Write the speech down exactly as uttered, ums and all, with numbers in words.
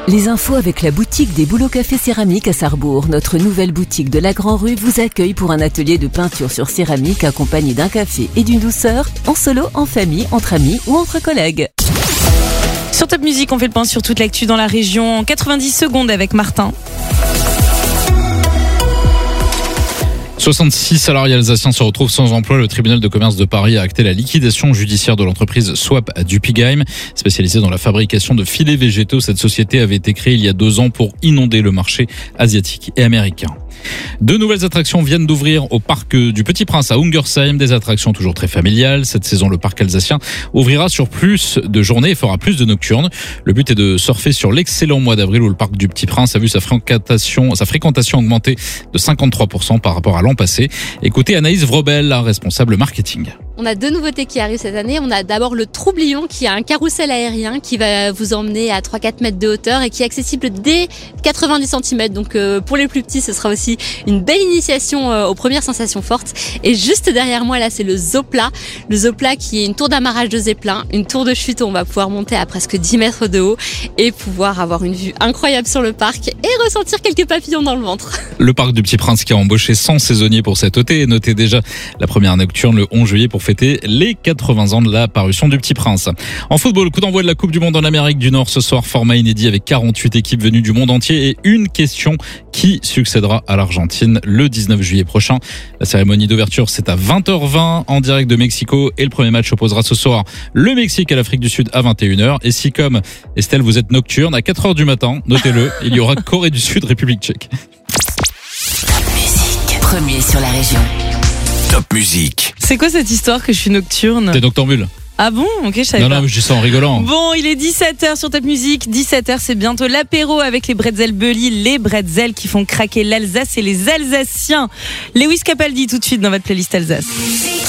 Les infos avec la boutique des Bouleaux Café Céramique à Sarrebourg. Notre nouvelle boutique de la Grand Rue vous accueille pour un atelier de peinture sur céramique accompagné d'un café et d'une douceur, en solo, en famille, entre amis ou entre collègues. Sur Top Music, on fait le point sur toute l'actu dans la région en quatre-vingt-dix secondes avec Martin. soixante-six salariés alsaciens se retrouvent sans emploi. Le tribunal de commerce de Paris a acté la liquidation judiciaire de l'entreprise Swap à Dupigheim. Spécialisée dans la fabrication de filets végétaux, cette société avait été créée il y a deux ans pour inonder le marché asiatique et américain. Deux nouvelles attractions viennent d'ouvrir au parc du Petit Prince à Ungersheim, des attractions toujours très familiales. Cette saison, le parc alsacien ouvrira sur plus de journées et fera plus de nocturnes. Le but est de surfer sur l'excellent mois d'avril où le parc du Petit Prince a vu sa fréquentation, sa fréquentation augmenter de cinquante-trois pour cent par rapport à l'an passé. Écoutez Anaïs Vrobel, la responsable marketing. On a deux nouveautés qui arrivent cette année. On a d'abord le Troublion qui a un carrousel aérien qui va vous emmener à trois à quatre mètres de hauteur et qui est accessible dès quatre-vingt-dix centimètres. Donc euh, pour les plus petits, ce sera aussi une belle initiation euh, aux premières sensations fortes. Et juste derrière moi, là, c'est le Zopla. Le Zopla qui est une tour d'amarrage de zeppelin, une tour de chute où on va pouvoir monter à presque dix mètres de haut et pouvoir avoir une vue incroyable sur le parc et ressentir quelques papillons dans le ventre. Le parc du Petit Prince qui a embauché cent saisonniers pour cet été et noté déjà la première nocturne le onze juillet pour fêter les quatre-vingts ans de la parution du Petit Prince. En football, coup d'envoi de la Coupe du Monde en Amérique du Nord ce soir, format inédit avec quarante-huit équipes venues du monde entier et une question: qui succédera à l'Argentine le dix-neuf juillet prochain? La cérémonie d'ouverture, c'est à vingt heures vingt en direct de Mexico et le premier match opposera ce soir le Mexique à l'Afrique du Sud à vingt et une heures. Et si, comme Estelle, vous êtes nocturne, à quatre heures du matin, notez-le, il y aura Corée du Sud, République tchèque. Top Music, premier sur la région. Top Music. C'est quoi cette histoire que je suis nocturne? T'es noctambule? Ah bon? Ok, je savais Non, pas. non, mais je dis ça en rigolant. Bon, il est dix-sept heures sur Top Music. dix-sept heures, c'est bientôt l'apéro avec les Bretzel Bully, les Bretzel qui font craquer l'Alsace et les Alsaciens. Lewis Capaldi tout de suite dans votre playlist Alsace.